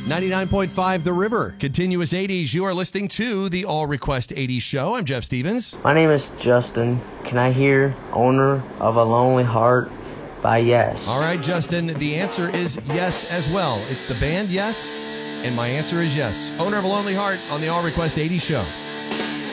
99.5 The River. Continuous 80s. You are listening to the All Request 80s show. I'm Jeff Stevens. My name is Justin. Can I hear Owner of a Lonely Heart by Yes? All right, Justin. The answer is yes as well. It's the band Yes, and my answer is yes. Owner of a Lonely Heart on the All Request 80s show.